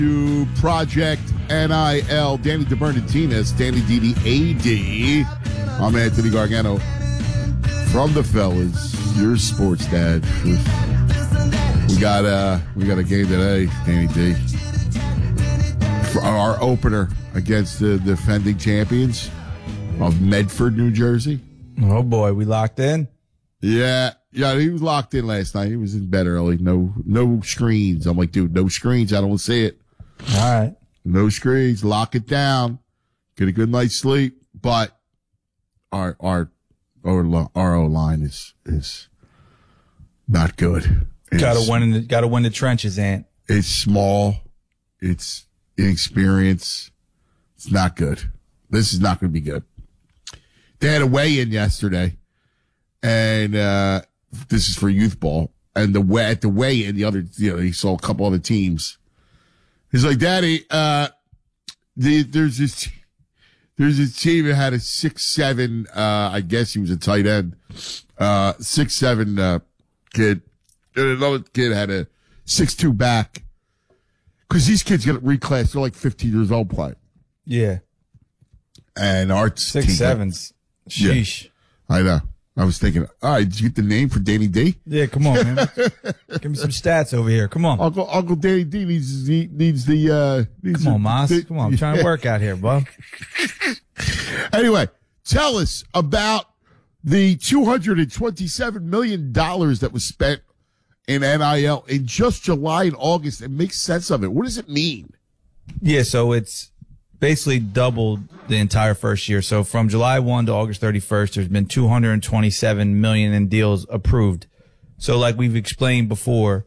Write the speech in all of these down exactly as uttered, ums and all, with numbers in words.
To Project N I L, Danny DeBernardinez, Danny D D A D. I'm Anthony Gargano from the fellas. Your sports dad. We got uh we got a game today, Danny D. For our opener against the defending champions of Medford, New Jersey. Oh boy, we locked in. Yeah, yeah, he was locked in last night. He was in bed early. No, no screens. I'm like, dude, no screens. I don't want to see it. All right. No screens. Lock it down. Get a good night's sleep. But our our our, our O line is is not good. Got to win in the got to win the trenches, Ant. It's small. It's inexperienced. It's not good. This is not going to be good. They had a weigh-in yesterday, and uh this is for youth ball. And the way at the weigh-in, the other you know he saw a couple other teams. He's like, Daddy, uh, the, there's this, there's this team that had a six, seven, uh, I guess he was a tight end, uh, six, seven, uh, kid. And another kid had a six, two back. Cause these kids get reclassed. They're like fifteen years old playing. Yeah. And our Six, team, sevens. Sheesh. Yeah, I know. I was thinking, all right, did you get the name for Danny D? Yeah, come on, man. Give me some stats over here. Come on. Uncle Uncle Danny D needs he needs the uh needs Come on, the, Moss. the, Come on. I'm trying to work out here, bub. Anyway, tell us about the two hundred twenty-seven million dollars that was spent in N I L in just July and August, and make sense of it. What does it mean? Yeah, so it's basically doubled the entire first year. So from July first to August thirty-first, there's been two hundred twenty-seven million in deals approved. So like we've explained before,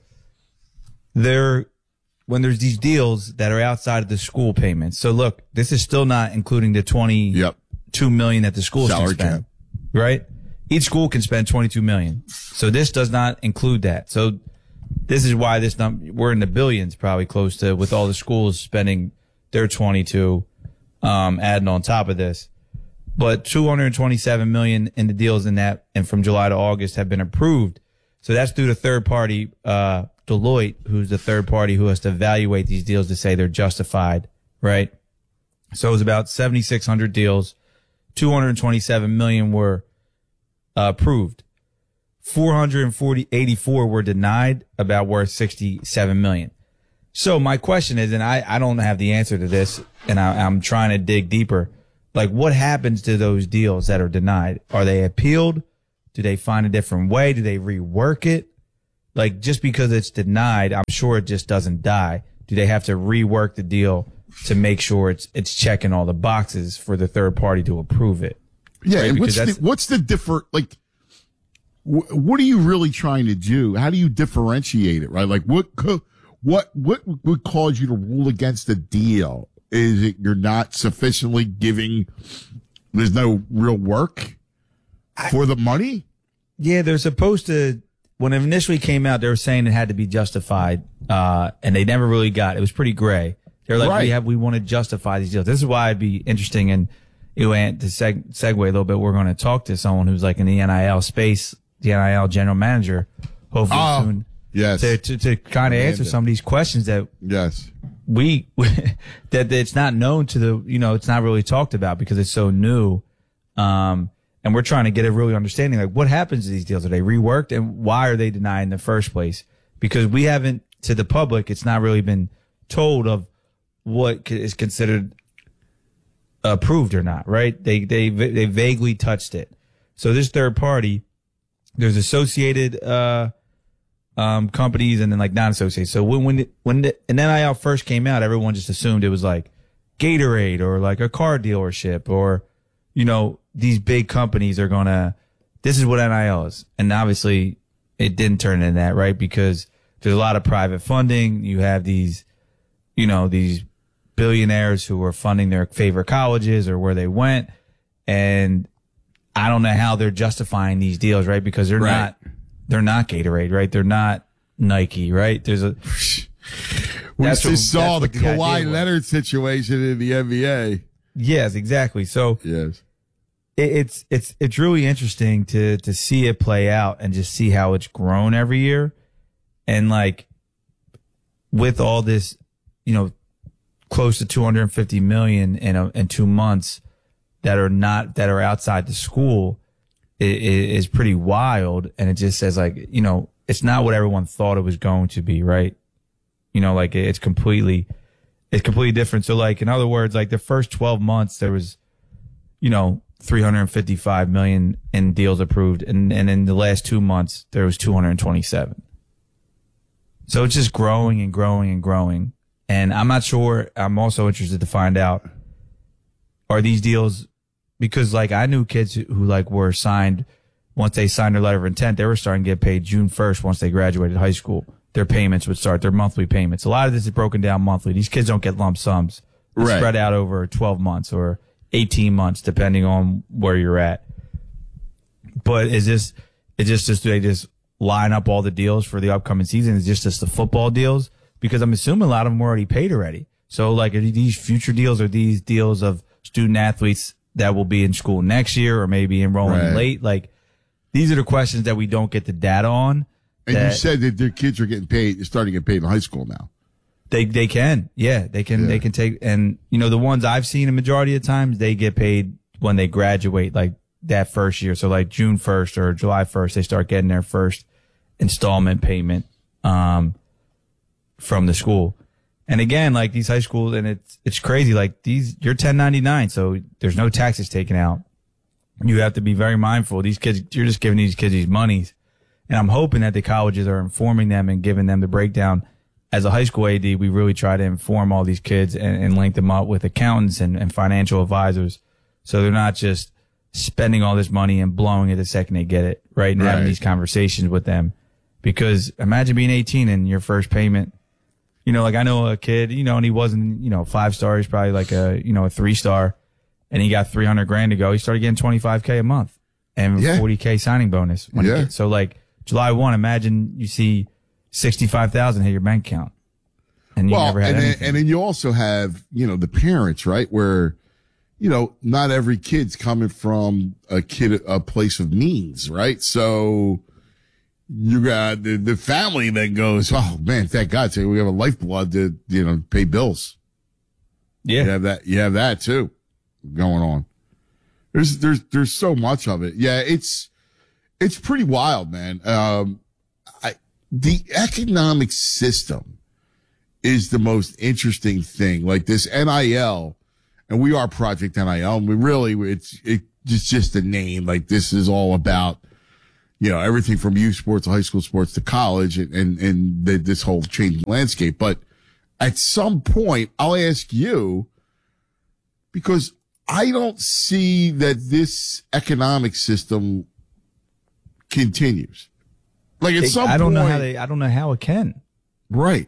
there, when there's these deals that are outside of the school payments. So look, this is still not including the twenty-two yep. million that the schools Salary can spend, cap. right? Each school can spend twenty-two million. So this does not include that. So this is why this number, we're in the billions, probably close to, with all the schools spending their twenty-two, um, adding on top of this. But two hundred twenty-seven million in the deals in that, and from July to August have been approved. So that's through the third party, uh, Deloitte, who's the third party who has to evaluate these deals to say they're justified, right? So it was about seventy-six hundred deals. two hundred twenty-seven million were uh, approved. four hundred forty, eighty-four were denied, about worth sixty-seven million. So my question is, and I, I don't have the answer to this, and I, I'm trying to dig deeper. Like, what happens to those deals that are denied? Are they appealed? Do they find a different way? Do they rework it? Like, just because it's denied, I'm sure it just doesn't die. Do they have to rework the deal to make sure it's it's checking all the boxes for the third party to approve it? Yeah, right? and what's the, what's the different, like, wh- what are you really trying to do? How do you differentiate it, right? Like, what could, What what would cause you to rule against a deal? Is it you're not sufficiently giving, there's no real work for the money? Yeah, they're supposed to, when it initially came out, they were saying it had to be justified, uh, and they never really got it. It was pretty gray. They're like, right. we have, we want to justify these deals. This is why it'd be interesting, and you know, to seg- segue a little bit, we're going to talk to someone who's like in the N I L space, the N I L general manager, hopefully oh. soon. Yes. To, to, to kind of answer some of these questions that yes we, that, that it's not known to the, you know, it's not really talked about because it's so new. Um, and we're trying to get a really understanding, like what happens to these deals? Are they reworked and why are they denied in the first place? Because we haven't, to the public, it's not really been told of what is considered approved or not, right? They, they, they vaguely touched it. So this third party, there's associated, uh, Um, companies and then like non-associated. So when, when, when the, an N I L first came out, everyone just assumed it was like Gatorade or like a car dealership or, you know, these big companies are going to, this is what N I L is. And obviously it didn't turn into that, right? Because there's a lot of private funding. You have these, you know, these billionaires who are funding their favorite colleges or where they went. And I don't know how they're justifying these deals, right? Because they're right. not, They're not Gatorade, right? They're not Nike, right? There's a. We That's just what- saw the that's what the Kawhi idea was. Leonard situation in the N B A. Yes, exactly. So Yes. it, it's it's it's really interesting to to see it play out and just see how it's grown every year, and like with all this, you know, close to two hundred fifty million in a, in two months that are not, that are outside the school is, is pretty wild. And it just says like, you know, it's not what everyone thought it was going to be, right? You know, like it's completely, it's completely different. So like, in other words, like the first twelve months, there was, you know, three hundred fifty-five million in deals approved. And, and in the last two months, there was two hundred twenty-seven. So it's just growing and growing and growing. And I'm not sure. I'm also interested to find out, are these deals, because like I knew kids who, who like were signed, once they signed their letter of intent, they were starting to get paid June first once they graduated high school. Their payments would start, their monthly payments. A lot of this is broken down monthly. These kids don't get lump sums. It's Right. spread out over twelve months or eighteen months, depending on where you're at. But is this, is this just, do they just line up all the deals for the upcoming season? Is this just the football deals? Because I'm assuming a lot of them were already paid already. So like, are these future deals or these deals of student athletes that will be in school next year or maybe enrolling Right. late? Like, these are the questions that we don't get the data on. And that you said that their kids are getting paid, they're starting to get paid in high school now. They, they can. Yeah. They can, Yeah. they can take, and you know, the ones I've seen a majority of times, they get paid when they graduate, like that first year. So like June first or July first, they start getting their first installment payment, um, from the school. And again, like these high schools, and it's, it's crazy. Like these, you're ten ninety-nine. So there's no taxes taken out. You have to be very mindful. These kids, you're just giving these kids these monies. And I'm hoping that the colleges are informing them and giving them the breakdown. As a high school A D, we really try to inform all these kids and, and link them up with accountants and, and financial advisors. So they're not just spending all this money and blowing it the second they get it, right? And having Right. these conversations with them. Because imagine being eighteen and your first payment, you know, like I know a kid, you know, and he wasn't, you know, five star. He's probably like a, you know, a three star, and he got three hundred grand to go. He started getting twenty-five K a month and Yeah. forty K signing bonus. When Yeah. he gets, so like July first, imagine you see sixty-five thousand hit your bank account and you Well, never had and then, anything. and then you also have, you know, the parents, right? Where, you know, not every kid's coming from a kid, a place of means, right? So you got the, the family that goes, oh man, thank God, so we have a lifeblood to, you know, pay bills. yeah. You have that, you have that too going on. There's, there's, there's so much of it. Yeah. It's, it's pretty wild, man. Um, I, the economic system is the most interesting thing. Like this N I L, and we are Project N I L, and we really, it's, it, it's just a name. Like this is all about, you know, everything from youth sports to high school sports to college and, and, and the, this whole changing landscape. But at some point, I'll ask you, because I don't see that this economic system continues. Like at some I don't point, know how they, I don't know how it can. right.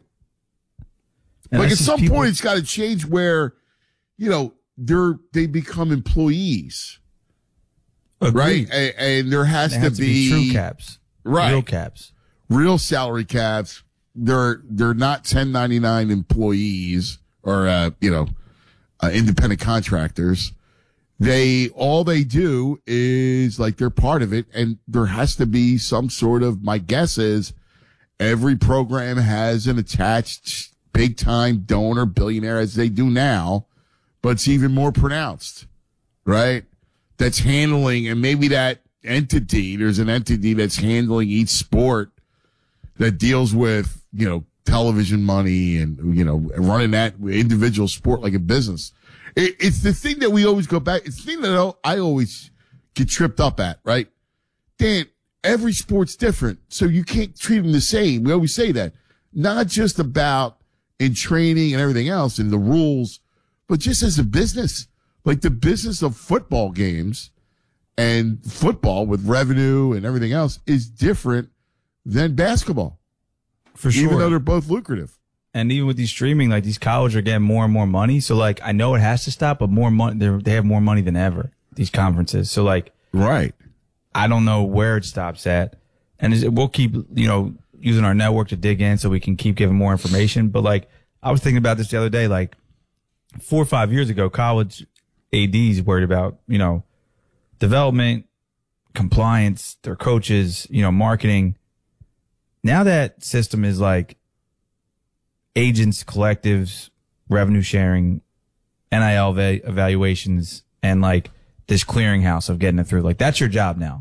And Like at that's just some people- point, it's got to change where, you know, they're, they become employees, Agreed. right? And, and there has They to, have to be, be true caps. right. Real caps. real salary caps. They're, they're not ten ninety-nine employees or, uh, you know, uh, independent contractors. They, all they do is like they're part of it. And there has to be some sort of, my guess is every program has an attached big time donor billionaire as they do now, but it's even more pronounced, right? That's handling, and maybe that entity, there's an entity that's handling each sport that deals with, you know, television money and, you know, running that individual sport like a business. It, it's the thing that we always go back. It's the thing that I always get tripped up at, right? Dan, every sport's different, so you can't treat them the same. We always say that. Not just about in training and everything else and the rules, but just as a business. Like the business of football games and football with revenue and everything else is different than basketball. For sure. Even though they're both lucrative. And even with these streaming, like these colleges are getting more and more money. So like, I know it has to stop, but more money, they they have more money than ever, these conferences. So like, Right. I don't know where it stops at. And it's- we'll keep, you know, using our network to dig in so we can keep giving more information. But like, I was thinking about this the other day, like four or five years ago, college A Ds worried about, you know, development, compliance, their coaches, you know, marketing. Now that system is like agents, collectives, revenue sharing, N I L va- evaluations, and like this clearinghouse of getting it through. Like that's your job now.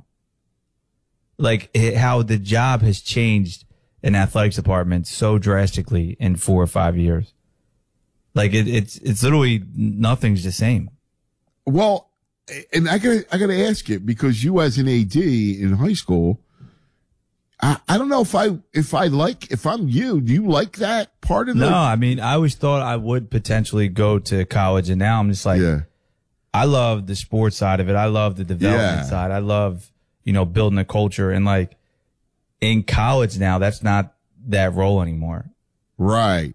Like it, how the job has changed in athletics department so drastically in four or five years. Like it, it's it's literally nothing's the same. Well, and I gotta I gotta ask you, because you as an A D in high school, I, I don't know if I if I like if I'm you, do you like that part of the? No, I mean I always thought I would potentially go to college, and now I'm just like, Yeah. I love the sports side of it. I love the development Yeah. side. I love, you know, building a culture, and like in college now, that's not that role anymore. Right.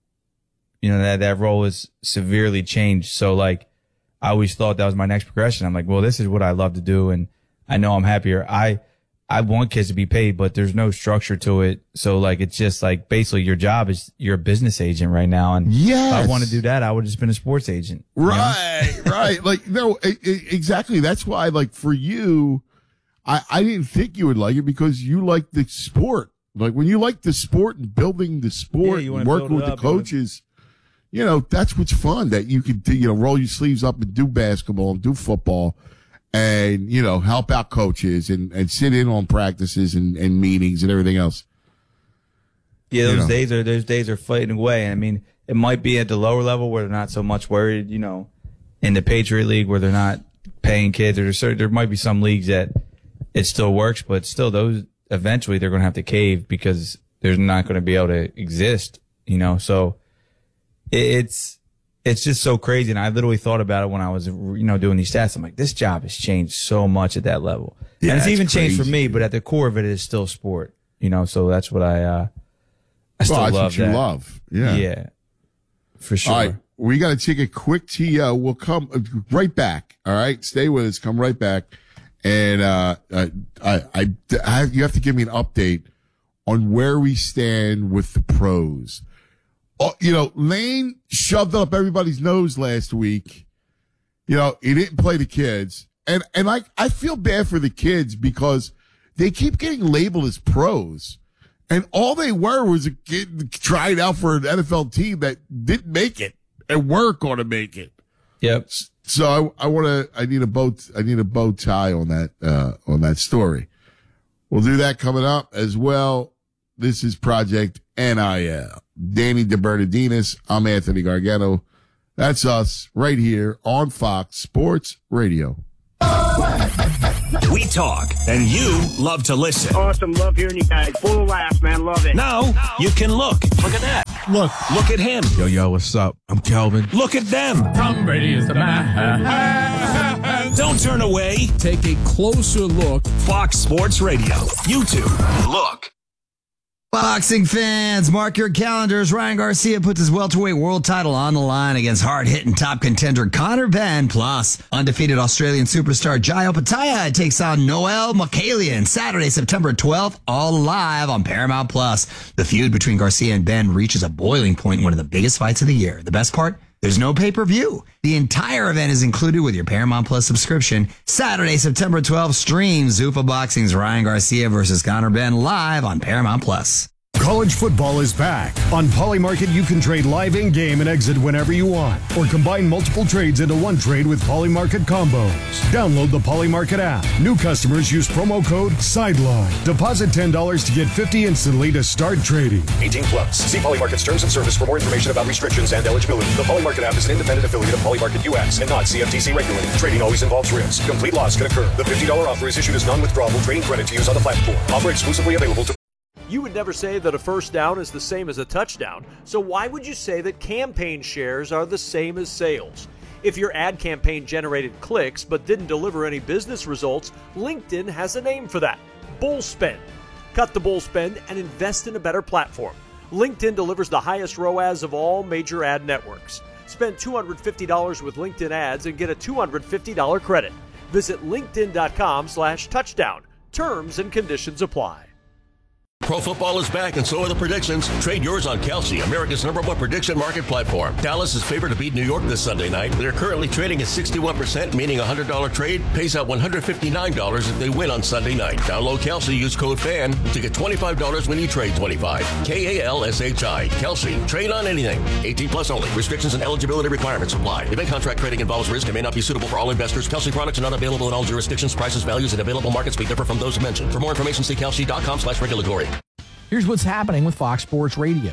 You know, that that role is severely changed. So like, I always thought that was my next progression. I'm like, well, this is what I love to do, and I know I'm happier. I I want kids to be paid, but there's no structure to it. So like, it's just like basically your job is you're a business agent right now, and Yes. if I want to do that, I would have just been a sports agent. you know? Right, right. Like, no, I, I, exactly. That's why, like, for you, I, I didn't think you would like it because you like the sport. Like, when you like the sport and building the sport Yeah, you and wanna working build with it the up, you wanna- coaches, you know, that's what's fun, that you can, do, you know, roll your sleeves up and do basketball and do football and, you know, help out coaches and, and sit in on practices and, and meetings and everything else. Yeah, You those know. days are those days are fading away. I mean, it might be at the lower level where they're not so much worried, you know, in the Patriot League where they're not paying kids, or certain, there might be some leagues that it still works, but still those eventually they're going to have to cave because they're not going to be able to exist, you know. So it, it's it's just so crazy, and I literally thought about it when I was, you know, doing these stats. I'm like, this job has changed so much at that level, Yeah, and it's it's even changed for crazy. me. But at the core of it is still sport, you know. So that's what I uh, I still Well, that's love what you that. love. Yeah. Yeah, for sure. All right, we got to take a quick T O. We'll come uh, right back. All right, stay with us. Come right back, and uh, I, I, I, I, you have to give me an update on where we stand with the pros. Oh, you know, Lane shoved up everybody's nose last week. You know, he didn't play the kids, and and I, I feel bad for the kids because they keep getting labeled as pros. And all they were was a kid trying out for an N F L team that didn't make it and weren't going to make it. Yep. So I, I want to, I need a bow, I need a bow tie on that, uh, on that story. We'll do that coming up as well. This is Project N I L. Danny DeBernardinis. I'm Anthony Gargano. That's us right here on Fox Sports Radio. We talk, and you love to listen. Awesome. Love hearing you guys. Full of laughs, man. Love it. Now you can look. Look at that. Look, Look at him. yo, yo, what's up? I'm Calvin. Look at them. Tom Brady is the man. Don't turn away. Take a closer look. Fox Sports Radio. YouTube. Look. Boxing fans, mark your calendars. Ryan Garcia puts his welterweight world title on the line against hard-hitting top contender Conor Benn. Plus, undefeated Australian superstar Jai Opetaia takes on Noel Mokalian Saturday, September twelfth, all live on Paramount Plus. The feud between Garcia and Benn reaches a boiling point in one of the biggest fights of the year. The best part? There's no pay-per-view. The entire event is included with your Paramount Plus subscription. Saturday, September twelfth, stream Zuffa Boxing's Ryan Garcia versus Conor Benn live on Paramount Plus. College football is back. On Polymarket, you can trade live in-game and exit whenever you want, or combine multiple trades into one trade with Polymarket combos. Download the Polymarket app. New customers use promo code SIDELINE. Deposit ten dollars to get fifty dollars instantly to start trading. eighteen plus. See Polymarket's terms and service for more information about restrictions and eligibility. The Polymarket app is an independent affiliate of Polymarket U S and not C F T C regulated. Trading always involves risk. Complete loss can occur. The fifty dollars offer is issued as non-withdrawable trading credit to use on the platform. Offer exclusively available to You would never say that a first down is the same as a touchdown, so why would you say that campaign shares are the same as sales? If your ad campaign generated clicks but didn't deliver any business results, LinkedIn has a name for that: bull spend. Cut the bull spend and invest in a better platform. LinkedIn delivers the highest R O A S of all major ad networks. Spend two hundred fifty dollars with LinkedIn ads and get a two hundred fifty dollars credit. Visit linkedin.com slash touchdown. Terms and conditions apply. Pro football is back, and so are the predictions. Trade yours on Kalshi, America's number one prediction market platform. Dallas is favored to beat New York this Sunday night. They're currently trading at sixty-one percent, meaning a one hundred dollars trade pays out one hundred fifty-nine dollars if they win on Sunday night. Download Kalshi, use code FAN to get twenty-five dollars when you trade twenty-five. K A L S H I. Kalshi. Trade on anything. eighteen plus only. Restrictions and eligibility requirements apply. Event contract trading involves risk and may not be suitable for all investors. Kalshi products are not available in all jurisdictions. Prices, values, and available markets may differ from those mentioned. For more information, see kalshi.com slash regulatory. Here's what's happening with Fox Sports Radio.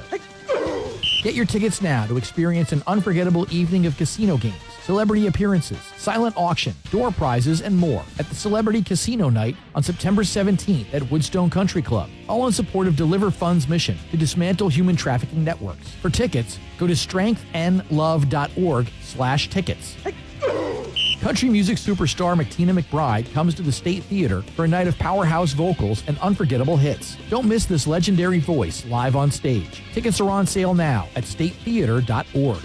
Get your tickets now to experience an unforgettable evening of casino games, celebrity appearances, silent auction, door prizes, and more at the Celebrity Casino Night on September seventeenth at Woodstone Country Club, all in support of Deliver Fund's mission to dismantle human trafficking networks. For tickets, go to strengthandlove.org slash tickets. Country music superstar McTina McBride comes to the State Theater for a night of powerhouse vocals and unforgettable hits. Don't miss this legendary voice live on stage. Tickets are on sale now at state theater dot org.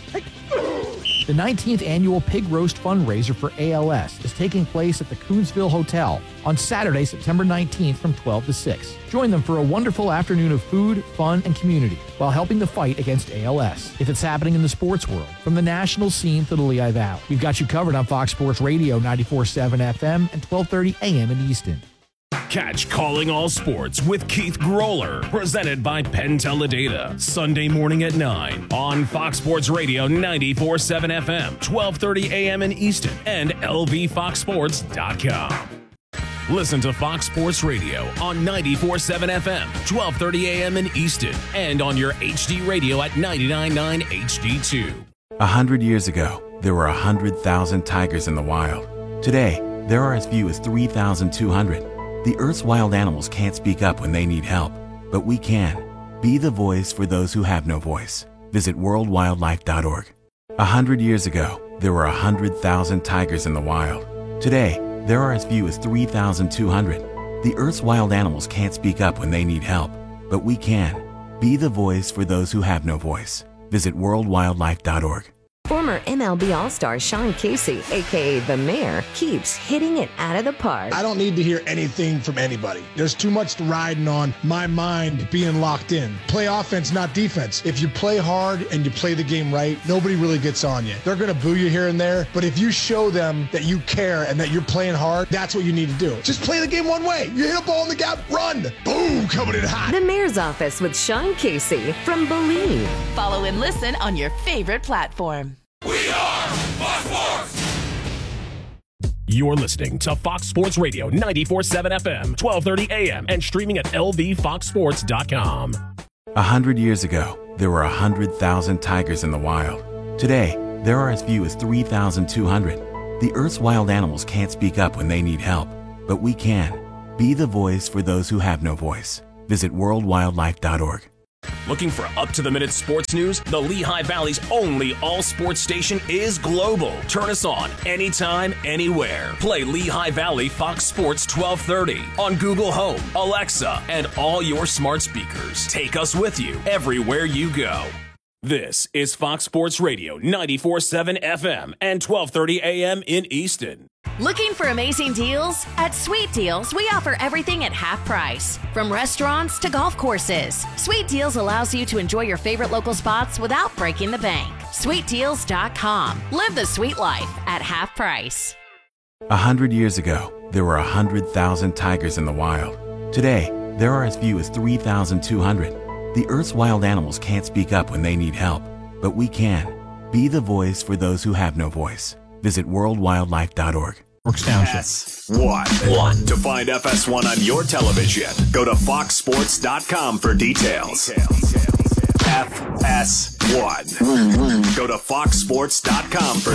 The nineteenth annual Pig Roast fundraiser for A L S is taking place at the Coonsville Hotel on Saturday, September nineteenth from twelve to six. Join them for a wonderful afternoon of food, fun, and community while helping the fight against A L S. If it's happening in the sports world, from the national scene to the Lehigh Valley, we've got you covered on Fox Sports Radio ninety-four point seven F M and twelve thirty A M in Easton. Catch Calling All Sports with Keith Groller, presented by Penn Teledata, Sunday morning at nine on Fox Sports Radio ninety-four point seven F M, twelve thirty A M in Easton, and L V fox sports dot com. Listen to Fox Sports Radio on ninety-four point seven F M, twelve thirty A M in Easton, and on your H D radio at ninety-nine point nine H D two. A hundred years ago, there were a hundred thousand tigers in the wild. Today, there are as few as three thousand two hundred. The Earth's wild animals can't speak up when they need help, but we can. Be the voice for those who have no voice. Visit world wildlife dot org. A hundred years ago, there were a hundred thousand tigers in the wild. Today, there are as few as three thousand two hundred. The Earth's wild animals can't speak up when they need help, but we can. Be the voice for those who have no voice. Visit world wildlife dot org. Former M L B All-Star Sean Casey, a k a. The Mayor, keeps hitting it out of the park. I don't need to hear anything from anybody. There's too much riding on my mind being locked in. Play offense, not defense. If you play hard and you play the game right, nobody really gets on you. They're going to boo you here and there, but if you show them that you care and that you're playing hard, that's what you need to do. Just play the game one way. You hit a ball in the gap, run. Boom, coming in hot. The Mayor's Office with Sean Casey from Believe. Follow and listen on your favorite platform. We are Fox Sports! You're listening to Fox Sports Radio ninety-four point seven F M, twelve thirty A M, and streaming at L V fox sports dot com. A hundred years ago, there were a hundred thousand tigers in the wild. Today, there are as few as three thousand two hundred. The Earth's wild animals can't speak up when they need help, but we can. Be the voice for those who have no voice. Visit world wildlife dot org. Looking for up-to-the-minute sports news? The Lehigh Valley's only all-sports station is global. Turn us on anytime, anywhere. Play Lehigh Valley Fox Sports twelve thirty on Google Home, Alexa, and all your smart speakers. Take us with you everywhere you go. This is Fox Sports Radio ninety-four point seven F M and twelve thirty A M in Easton. Looking for amazing deals? At Sweet Deals, we offer everything at half price. From restaurants to golf courses, Sweet Deals allows you to enjoy your favorite local spots without breaking the bank. sweet deals dot com. Live the sweet life at half price. A hundred years ago, there were a hundred thousand tigers in the wild. Today, there are as few as three thousand two hundred. The Earth's wild animals can't speak up when they need help, but we can. Be the voice for those who have no voice. Visit world wildlife dot org. F S one. One. To find F S one on your television, go to fox sports dot com for details. F S one. Go to fox sports dot com for